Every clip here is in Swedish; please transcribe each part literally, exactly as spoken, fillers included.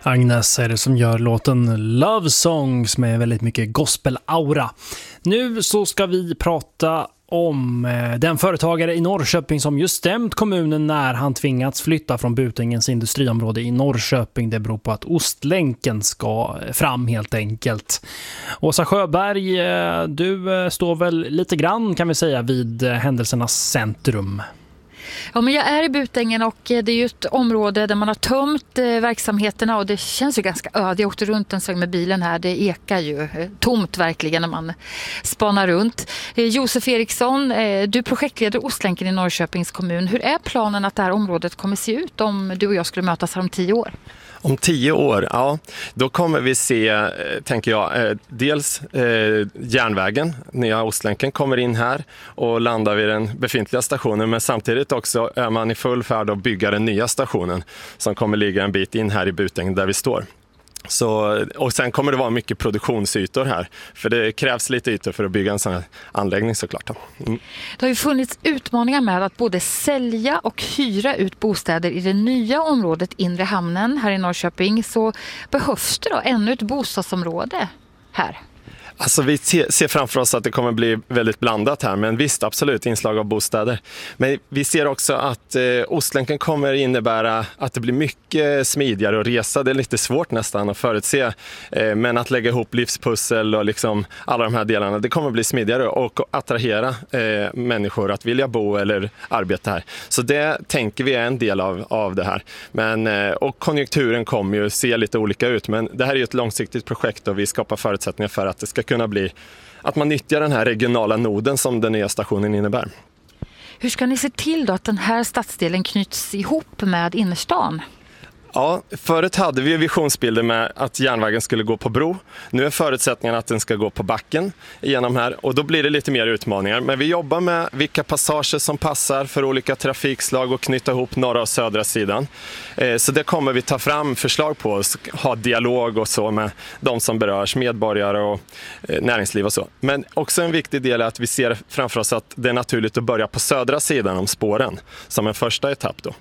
Agnes är det som gör låten Love Songs med väldigt mycket gospel-aura. Nu så ska vi prata om den företagare i Norrköping som just stämt kommunen när han tvingats flytta från Butingens industriområde i Norrköping. Det beror på att Ostlänken ska fram helt enkelt. Åsa Sjöberg, du står väl lite grann kan vi säga vid händelsernas centrum. Ja, men jag är i Butängen och det är ju ett område där man har tömt eh, verksamheterna och det känns ju ganska öde. Jag åkte runt en sväng med bilen här, det ekar ju eh, tomt verkligen när man spanar runt. Eh, Josef Eriksson, eh, du projektleder Ostlänken i Norrköpings kommun. Hur är planen att det här området kommer se ut om du och jag skulle mötas här om tio år? Om tio år, ja, då kommer vi se, tänker jag, dels eh, järnvägen, nya Ostlänken kommer in här och landar vid den befintliga stationen, men samtidigt också är man i full färd att bygga den nya stationen som kommer ligga en bit in här i Butängen där vi står. Så, och sen kommer det vara mycket produktionsytor här, för det krävs lite ytor för att bygga en sån här anläggning såklart. Mm. Det har ju funnits utmaningar med att både sälja och hyra ut bostäder i det nya området Inre Hamnen här i Norrköping, så behövs det då ännu ett bostadsområde här? Alltså vi ser framför oss att det kommer bli väldigt blandat här, men visst absolut inslag av bostäder. Men vi ser också att eh, Ostlänken kommer innebära att det blir mycket smidigare att resa. Det är lite svårt nästan att förutse, eh, men att lägga ihop livspussel och liksom alla de här delarna, det kommer bli smidigare och attrahera eh, människor att vilja bo eller arbeta här. Så det tänker vi är en del av, av det här. Men, eh, och konjunkturen kommer ju se lite olika ut, men det här är ju ett långsiktigt projekt och vi skapar förutsättningar för att det ska kunna bli att man nyttjar den här regionala noden som den nya stationen innebär. Hur ska ni se till då att den här stadsdelen knyts ihop med innerstan? Ja, förut hade vi visionsbilder med att järnvägen skulle gå på bro. Nu är förutsättningen att den ska gå på backen igenom här och då blir det lite mer utmaningar. Men vi jobbar med vilka passager som passar för olika trafikslag och knyta ihop norra och södra sidan. Så det kommer vi ta fram förslag på, ha dialog och så med de som berörs, medborgare och näringsliv och så. Men också en viktig del är att vi ser framför oss att det är naturligt att börja på södra sidan om spåren som en första etapp då.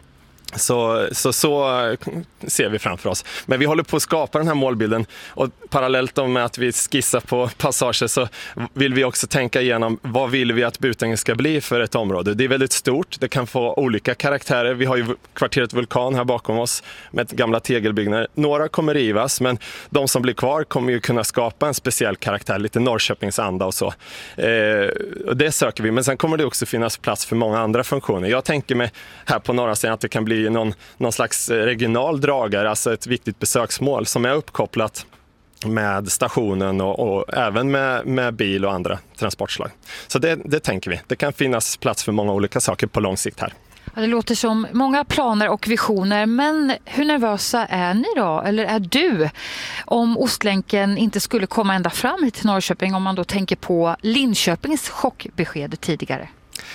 Så, så så ser vi framför oss. Men vi håller på att skapa den här målbilden och parallellt med att vi skissar på passager så vill vi också tänka igenom vad vill vi att Butängen ska bli för ett område. Det är väldigt stort, det kan få olika karaktärer. Vi har ju kvarteret Vulkan här bakom oss med gamla tegelbyggnader. Några kommer rivas, men de som blir kvar kommer ju kunna skapa en speciell karaktär, lite Norrköpings anda och så. Eh, och det söker vi, men sen kommer det också finnas plats för många andra funktioner. Jag tänker mig här på norra sidan att det kan bli Någon, någon slags regional dragare, alltså ett viktigt besöksmål som är uppkopplat med stationen och, och även med, med bil och andra transportslag. Så det, det tänker vi. Det kan finnas plats för många olika saker på lång sikt här. Ja, det låter som många planer och visioner, men hur nervösa är ni då, eller är du, om Ostlänken inte skulle komma ända fram hit till Norrköping, om man då tänker på Linköpings chockbesked tidigare?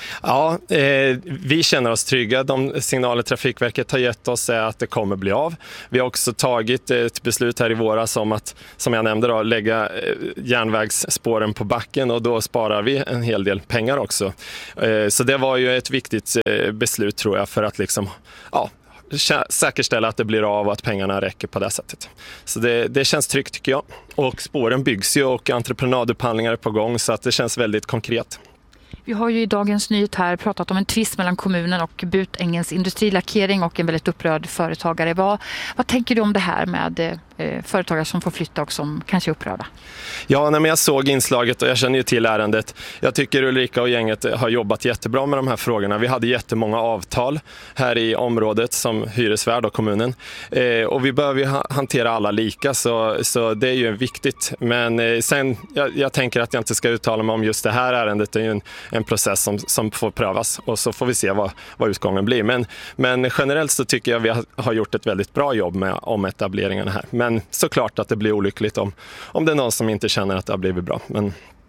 Ja, eh, vi känner oss trygga. De signaler Trafikverket har gett oss är att det kommer bli av. Vi har också tagit ett beslut här i våras om att, som jag nämnde då, lägga eh, järnvägsspåren på backen och då sparar vi en hel del pengar också. Eh, så det var ju ett viktigt eh, beslut tror jag för att liksom, ja, säkerställa att det blir av och att pengarna räcker på det sättet. Så det, det känns tryggt tycker jag. Och spåren byggs ju och entreprenadupphandlingar är på gång så att det känns väldigt konkret. Vi har ju i dagens nyhet här pratat om en tvist mellan kommunen och Butängens industrilackering och en väldigt upprörd företagare. Vad, vad tänker du om det här med eh, företagare som får flytta och som kanske är upprörda? Ja, nej, men jag såg inslaget och jag känner ju till ärendet. Jag tycker Ulrika och gänget har jobbat jättebra med de här frågorna. Vi hade jättemånga avtal här i området som hyresvärd och kommunen. Eh, och vi behöver ju ha- hantera alla lika så, så det är ju viktigt. Men eh, sen, jag, jag tänker att jag inte ska uttala mig om just det här ärendet. Det är ju en, en process som, som får prövas och så får vi se vad, vad utgången blir. Men, men generellt så tycker jag vi har, har gjort ett väldigt bra jobb med om etableringarna här. Men såklart att det blir olyckligt om, om det är någon som inte känner att det har blivit bra. Men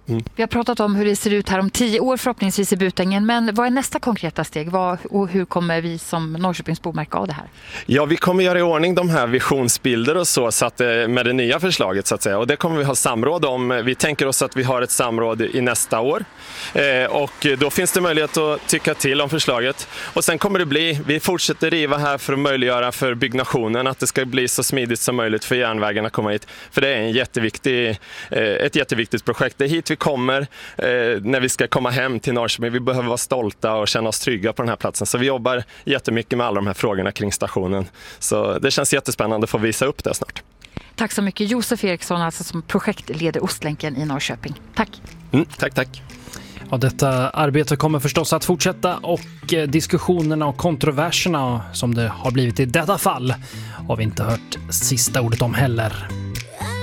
Mm. Vi har pratat om hur det ser ut här om tio år förhoppningsvis i Butängen, men vad är nästa konkreta steg? Vad, och hur kommer vi som Norrköpingsbor märka av det här? Ja, vi kommer göra i ordning de här visionsbilder och så, så att, med det nya förslaget så att säga. Och det kommer vi ha samråd om. Vi tänker oss att vi har ett samråd i nästa år. Eh, och då finns det möjlighet att tycka till om förslaget. Och sen kommer det bli, vi fortsätter riva här för att möjliggöra för byggnationen att det ska bli så smidigt som möjligt för järnvägen att komma hit. För det är en jätteviktig, eh, ett jätteviktigt projekt. Det är hit vi kommer eh, när vi ska komma hem till Norrköping. Vi behöver vara stolta och känna oss trygga på den här platsen. Så vi jobbar jättemycket med alla de här frågorna kring stationen. Så det känns jättespännande att få visa upp det snart. Tack så mycket Josef Eriksson, alltså som projektleder Ostlänken i Norrköping. Tack. Mm, tack, tack. Ja, detta arbete kommer förstås att fortsätta och diskussionerna och kontroverserna som det har blivit i detta fall har vi inte hört sista ordet om heller.